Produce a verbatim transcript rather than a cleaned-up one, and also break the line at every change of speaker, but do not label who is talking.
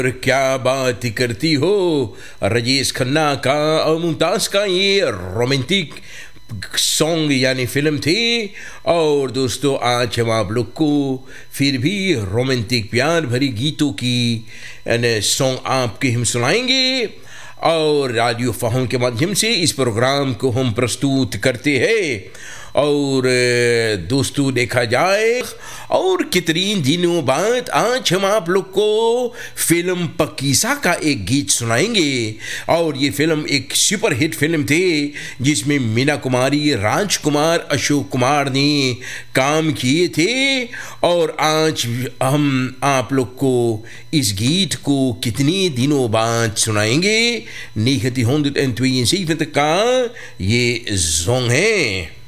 और क्या बात करती हो, राजेश खन्ना का और मुमताज़ का ये रोमांटिक सॉन्ग यानी फिल्म थी। और दोस्तों आज हम आप लोग को फिर भी रोमांटिक प्यार भरी गीतों की सॉन्ग आपके हम सुनाएंगे और रेडियो फहम के माध्यम से इस प्रोग्राम को हम प्रस्तुत करते हैं। और दोस्तों देखा जाए और कितनी दिनों बाद आज हम आप लोग को फिल्म पकीसा का एक गीत सुनाएंगे। और ये फिल्म एक सुपर हिट फिल्म थी जिसमें मीना कुमारी, राजकुमार, अशोक कुमार ने काम किए थे। और आज हम आप लोग को इस गीत को कितने दिनों बाद सुनाएंगे। nittenhonderdtweeënzeventig का ये सॉन्ग है।